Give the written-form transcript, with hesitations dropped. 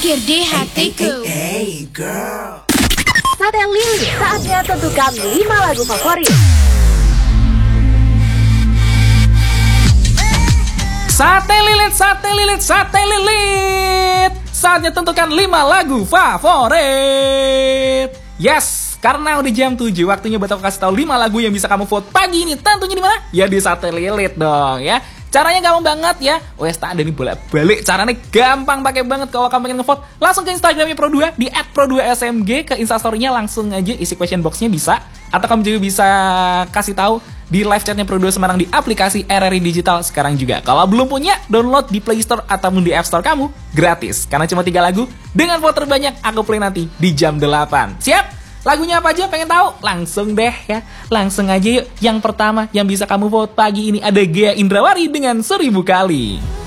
berpikir di hatiku. Hey girl. Sate Lilit, saatnya tentukan 5 lagu favorit. Sate lilit, sate lilit, sate lilit. Saatnya tentukan 5 lagu favorit. Yes, karena udah jam 7, waktunya buat aku kasih tahu 5 lagu yang bisa kamu vote pagi ini. Tentunya di mana? Ya di Sate Lilit dong ya. Caranya gampang banget ya. Wes tak ada nih bolak-balik. Caranya gampang pakai banget kalau kamu pengen ngevote. Langsung ke Instagramnya Pro2 di @pro2smg, ke Instastory-nya langsung aja isi question box-nya bisa. Atau kamu juga bisa kasih tahu di live chatnya Pro2 Semarang di aplikasi RRI Digital sekarang juga. Kalau belum punya, download di Play Store ataupun di App Store kamu gratis. Karena cuma 3 lagu dengan vote terbanyak aku play nanti di jam 8. Siap? Lagunya apa aja pengen tahu? Langsung deh ya. Langsung aja yuk. Yang pertama yang bisa kamu vote pagi ini ada Ghea Indrawari dengan 1000 Kali.